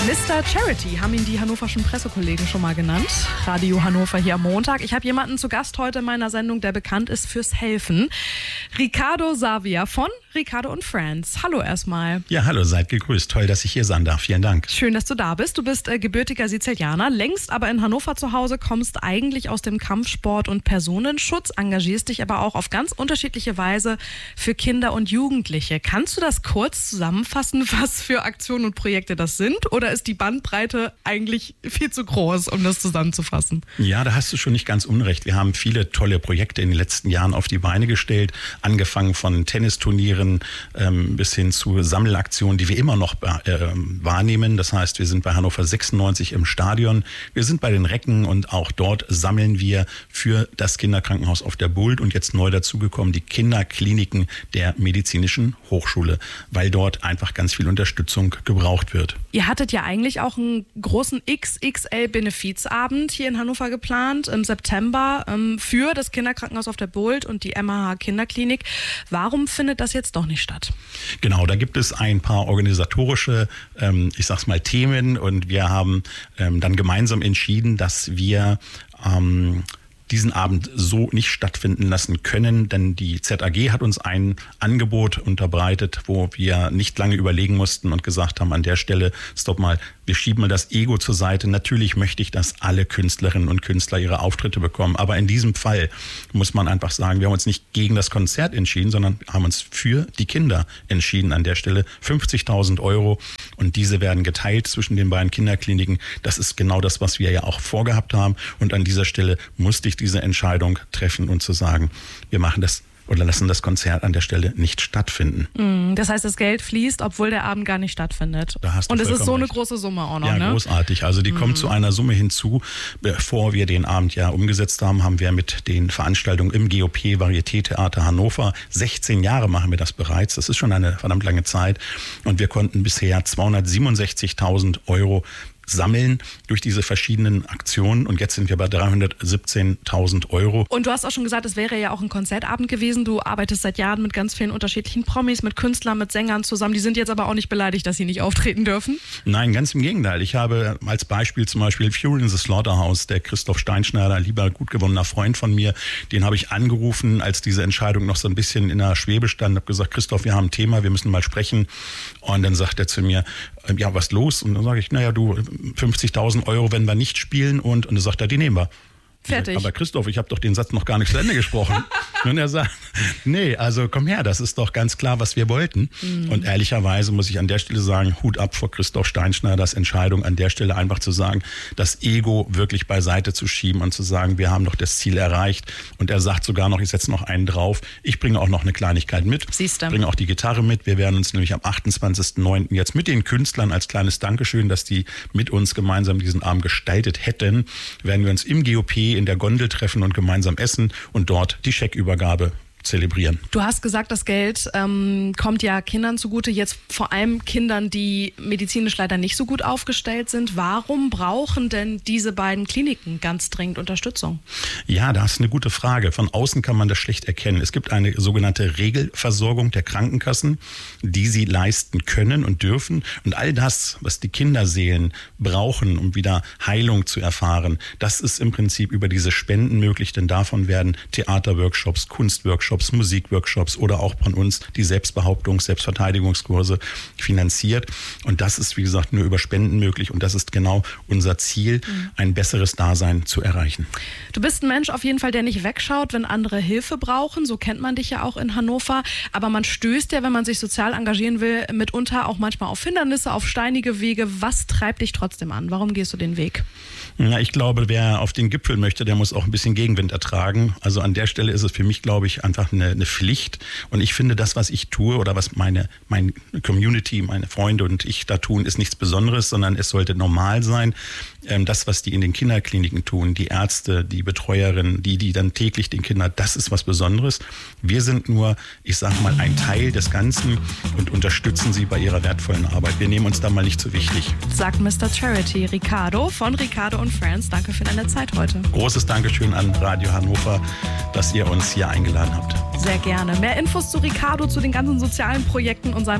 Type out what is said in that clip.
Mr. Charity haben ihn die hannoverschen Pressekollegen schon mal genannt. Radio Hannover hier am Montag. Ich habe jemanden zu Gast heute in meiner Sendung, der bekannt ist fürs Helfen. Ricardo Savia von Ricardo & Friends. Hallo erstmal. Ja, hallo, seid gegrüßt. Toll, dass ich hier sein darf. Vielen Dank. Schön, dass du da bist. Du bist gebürtiger Sizilianer, längst aber in Hannover zu Hause, kommst eigentlich aus dem Kampfsport und Personenschutz, engagierst dich aber auch auf ganz unterschiedliche Weise für Kinder und Jugendliche. Kannst du das kurz zusammenfassen, was für Aktionen und Projekte das sind? Oder ist die Bandbreite eigentlich viel zu groß, um das zusammenzufassen? Ja, da hast du schon nicht ganz unrecht. Wir haben viele tolle Projekte in den letzten Jahren auf die Beine gestellt, angefangen von Tennisturnieren bis hin zu Sammelaktionen, die wir immer noch wahrnehmen. Das heißt, wir sind bei Hannover 96 im Stadion, wir sind bei den Recken und auch dort sammeln wir für das Kinderkrankenhaus auf der Bult und jetzt neu dazugekommen die Kinderkliniken der Medizinischen Hochschule, weil dort einfach ganz viel Unterstützung gebraucht wird. Ihr hattet ja eigentlich auch einen großen XXL-Benefizabend hier in Hannover geplant im September für das Kinderkrankenhaus auf der Bult und die MH Kinderklinik. Warum findet das jetzt doch nicht statt? Genau, da gibt es ein paar organisatorische, Themen und wir haben dann gemeinsam entschieden, dass wir diesen Abend so nicht stattfinden lassen können, denn die ZAG hat uns ein Angebot unterbreitet, wo wir nicht lange überlegen mussten und gesagt haben, an der Stelle, stopp mal, wir schieben mal das Ego zur Seite. Natürlich möchte ich, dass alle Künstlerinnen und Künstler ihre Auftritte bekommen, aber in diesem Fall muss man einfach sagen, wir haben uns nicht gegen das Konzert entschieden, sondern haben uns für die Kinder entschieden an der Stelle. 50.000 € und diese werden geteilt zwischen den beiden Kinderkliniken. Das ist genau das, was wir ja auch vorgehabt haben und an dieser Stelle musste ich diese Entscheidung treffen und zu sagen, wir machen das oder lassen das Konzert an der Stelle nicht stattfinden. Das heißt, das Geld fließt, obwohl der Abend gar nicht stattfindet. Da hast du und es ist so recht. eine große Summe auch noch, ja, ne? Ja, großartig. Also die kommt zu einer Summe hinzu. Bevor wir den Abend ja umgesetzt haben, haben wir mit den Veranstaltungen im GOP Varieté-Theater Hannover, 16 Jahre machen wir das bereits, das ist schon eine verdammt lange Zeit und wir konnten bisher 267.000 € sammeln durch diese verschiedenen Aktionen und jetzt sind wir bei 317.000 €. Und du hast auch schon gesagt, es wäre ja auch ein Konzertabend gewesen. Du arbeitest seit Jahren mit ganz vielen unterschiedlichen Promis, mit Künstlern, mit Sängern zusammen. Die sind jetzt aber auch nicht beleidigt, dass sie nicht auftreten dürfen? Nein, ganz im Gegenteil. Ich habe als Beispiel zum Beispiel Fury in the Slaughterhouse, der Christoph Steinschneider, ein lieber, gut gewonnener Freund von mir, den habe ich angerufen, als diese Entscheidung noch so ein bisschen in der Schwebe stand. Ich habe gesagt, Christoph, wir haben ein Thema, wir müssen mal sprechen. Und dann sagt er zu mir, ja, was los? Und dann sage ich, naja, du, 50.000 € wenn wir nicht spielen und dann sagt er, die nehmen wir. Fertig. Sag, aber Christoph, ich habe doch den Satz noch gar nicht zu Ende gesprochen. Und er sagt, nee, also komm her, das ist doch ganz klar, was wir wollten. Und ehrlicherweise muss ich an der Stelle sagen, Hut ab vor Christoph Steinschneiders Entscheidung, an der Stelle einfach zu sagen, das Ego wirklich beiseite zu schieben und zu sagen, wir haben doch das Ziel erreicht. Und er sagt sogar noch, ich setze noch einen drauf, ich bringe auch noch eine Kleinigkeit mit. Siehst du. Bringe auch die Gitarre mit. Wir werden uns nämlich am 28.09. jetzt mit den Künstlern als kleines Dankeschön, dass die mit uns gemeinsam diesen Abend gestaltet hätten, werden wir uns im GOP in der Gondel treffen und gemeinsam essen und dort die Scheckübergabe zelebrieren. Du hast gesagt, das Geld kommt ja Kindern zugute, jetzt vor allem Kindern, die medizinisch leider nicht so gut aufgestellt sind. Warum brauchen denn diese beiden Kliniken ganz dringend Unterstützung? Ja, das ist eine gute Frage. Von außen kann man das schlecht erkennen. Es gibt eine sogenannte Regelversorgung der Krankenkassen, die sie leisten können und dürfen. Und all das, was die Kinderseelen brauchen, um wieder Heilung zu erfahren, das ist im Prinzip über diese Spenden möglich, denn davon werden Theaterworkshops, Kunstworkshops, Musikworkshops oder auch von uns die Selbstverteidigungskurse finanziert. Und das ist, wie gesagt, nur über Spenden möglich. Und das ist genau unser Ziel, ein besseres Dasein zu erreichen. Du bist ein Mensch auf jeden Fall, der nicht wegschaut, wenn andere Hilfe brauchen. So kennt man dich ja auch in Hannover. Aber man stößt ja, wenn man sich sozial engagieren will, mitunter auch manchmal auf Hindernisse, auf steinige Wege. Was treibt dich trotzdem an? Warum gehst du den Weg? Ja, ich glaube, wer auf den Gipfel möchte, der muss auch ein bisschen Gegenwind ertragen. Also an der Stelle ist es für mich, glaube ich, einfach eine Pflicht. Und ich finde, das, was ich tue oder was meine Community, meine Freunde und ich da tun, ist nichts Besonderes, sondern es sollte normal sein. Das, was die in den Kinderkliniken tun, die Ärzte, die Betreuerinnen, die dann täglich den Kindern, das ist was Besonderes. Wir sind nur, ich sage mal, ein Teil des Ganzen und unterstützen sie bei ihrer wertvollen Arbeit. Wir nehmen uns da mal nicht zu wichtig. Sagt Mr. Charity Ricardo von Ricardo & Friends. Danke für deine Zeit heute. Großes Dankeschön an Radio Hannover, dass ihr uns hier eingeladen habt. Sehr gerne. Mehr Infos zu Ricardo, zu den ganzen sozialen Projekten und seinem